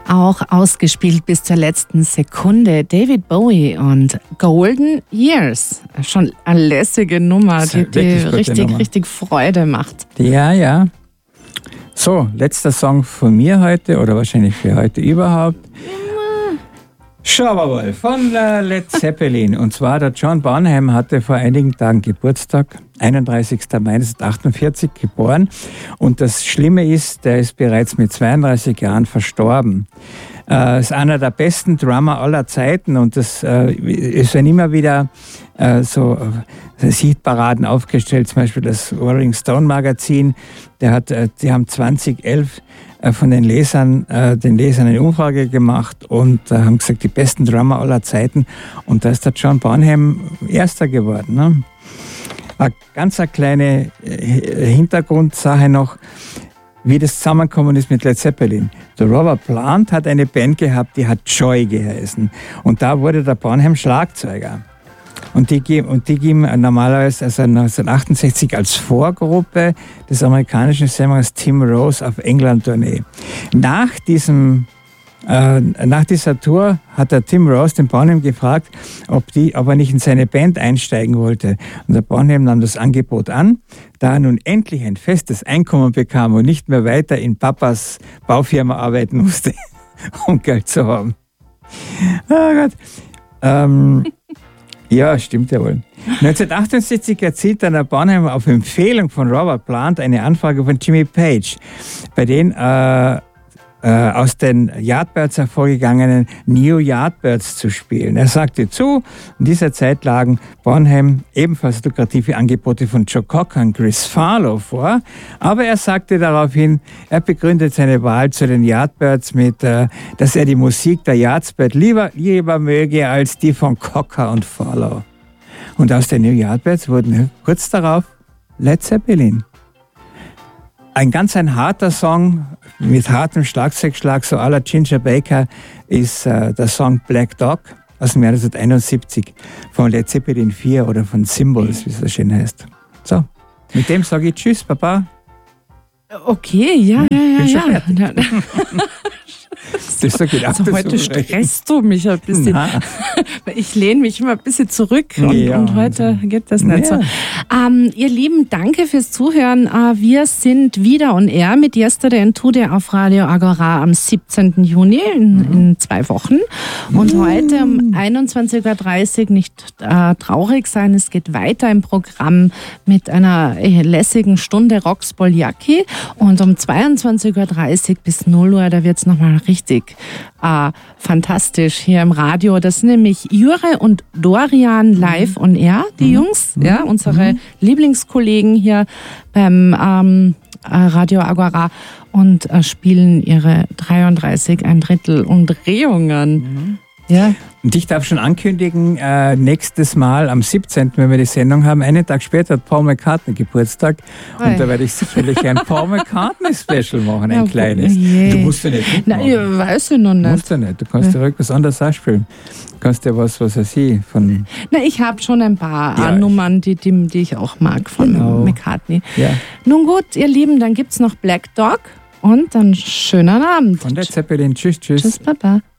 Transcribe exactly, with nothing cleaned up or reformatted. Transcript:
auch ausgespielt bis zur letzten Sekunde. David Bowie und Golden Years. Schon eine lässige Nummer, die, die richtig, Nummer. richtig Freude macht. Ja, ja. So, letzter Song von mir heute oder wahrscheinlich für heute überhaupt. Schauen wir mal, von äh, Led Zeppelin. Und zwar der John Bonham hatte vor einigen Tagen Geburtstag, einunddreißigster Mai neunzehnhundertachtundvierzig geboren. Und das Schlimme ist, der ist bereits mit zweiunddreißig Jahren verstorben. Er äh, ist einer der besten Drummer aller Zeiten und das äh, ist dann immer wieder äh, so äh, Hitparaden aufgestellt, zum Beispiel das Rolling Stone Magazin. Der hat, äh, die haben zweitausendelf von den Lesern, äh, den Lesern eine Umfrage gemacht und äh, haben gesagt, die besten Drummer aller Zeiten. Und da ist der John Bonham Erster geworden. Ne? Eine ganz eine kleine äh, Hintergrundsache noch, wie das zusammengekommen ist mit Led Zeppelin. Der Robert Plant hat eine Band gehabt, die hat Joy geheißen. Und da wurde der Bonham Schlagzeuger. Und die, und die geben normalerweise also neunzehnhundertachtundsechzig als Vorgruppe des amerikanischen Sängers Tim Rose auf England-Tournee. Nach diesem, äh, nach dieser Tour hat der Tim Rose den Bonham gefragt, ob, die, ob er nicht in seine Band einsteigen wollte. Und der Bonham nahm das Angebot an. Da er nun endlich ein festes Einkommen bekam und nicht mehr weiter in Papas Baufirma arbeiten musste, um Geld zu haben. Oh Gott. Ähm, Ja, stimmt ja wohl. neunzehnhundertachtundsiebzig erzielt dann der Bonham auf Empfehlung von Robert Plant eine Anfrage von Jimmy Page, bei den äh, äh, aus den Yardbirds hervorgegangenen New Yardbirds zu spielen. Er sagte zu, in dieser Zeit lagen Bonham ebenfalls lukrative Angebote von Joe Cocker und Chris Farlow vor, aber er sagte daraufhin, er begründet seine Wahl zu den Yardbirds mit, äh, dass er die Musik der Yardbirds lieber, lieber möge als die von Cocker und Farlow. Und aus den New Yardbirds wurden kurz darauf Led Zeppelin. Ein ganz ein harter Song mit hartem Schlagzeugschlag, so à la Ginger Baker, ist äh, der Song Black Dog aus dem Jahr neunzehnhunderteinundsiebzig von Led Zeppelin vier oder von Symbols, wie es so schön heißt. So, mit dem sage ich Tschüss, Papa. Okay, ja, ja, ja, ja. ja. Das ist so gedacht, also heute stresst du mich ein bisschen. Ich lehne mich immer ein bisschen zurück und, ja, und heute geht das nicht ja. so. Ähm, ihr Lieben, danke fürs Zuhören. Äh, wir sind wieder on air mit Yesterday and Today auf Radio Agora am siebzehnten Juni in, mhm. in zwei Wochen. Und mhm. heute um einundzwanzig Uhr dreißig, nicht äh, traurig sein, es geht weiter im Programm mit einer äh, lässigen Stunde Rock Spoljaki. Und um zweiundzwanzig Uhr dreißig bis null Uhr, da wird es nochmal richtig äh, fantastisch hier im Radio. Das sind nämlich Jure und Dorian live on air, die mhm. Jungs, ja, unsere mhm. Lieblingskollegen hier beim ähm, Radio Agora und äh, spielen ihre dreiunddreißig ein Drittel Umdrehungen. Mhm. Ja. Und ich darf schon ankündigen, äh, nächstes Mal am siebzehnten, wenn wir die Sendung haben, einen Tag später hat Paul McCartney Geburtstag. Oi. Und da werde ich sicherlich ein Paul McCartney-Special machen, ein ja, kleines. Je. Du musst ja nicht mitmachen. Nein, ich weiß ich noch nicht. Du musst ja nicht, du kannst ja direkt was anderes ausspielen. Du kannst ja was, was er sieht. Von Na, ich habe schon ein paar ja. Nummern, die, die, die ich auch mag von genau. McCartney. Ja. Nun gut, ihr Lieben, dann gibt es noch Black Dog und dann schönen Abend. Von der Zeppelin. Tschüss, tschüss. Tschüss, Papa.